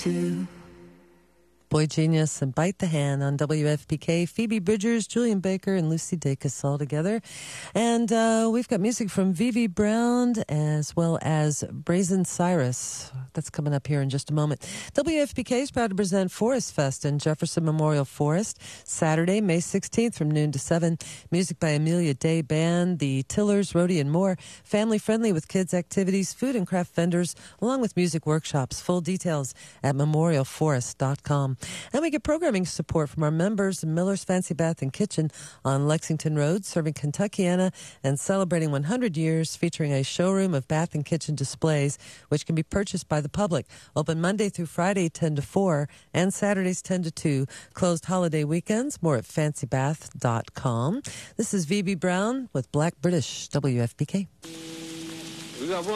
too. Boy Genius and Bite the Hand on WFPK. Phoebe Bridgers, Julian Baker, and Lucy Dacus all together. And we've got music from Vivi Brown as well as Brazen Cyrus. That's coming up here in just a moment. WFPK is proud to present Forest Fest in Jefferson Memorial Forest, Saturday, May 16th from noon to 7. Music by Amelia Day Band, the Tillers, Rhodey, and more. Family friendly with kids' activities, food and craft vendors, along with music workshops. Full details at memorialforest.com. And we get programming support from our members, Miller's Fancy Bath and Kitchen on Lexington Road, serving Kentuckiana and celebrating 100 years, featuring a showroom of bath and kitchen displays, which can be purchased by the public. Open Monday through Friday, 10 to 4, and Saturdays, 10 to 2. Closed holiday weekends. More at fancybath.com. This is V.B. Brown with Black British, WFPK. We got one.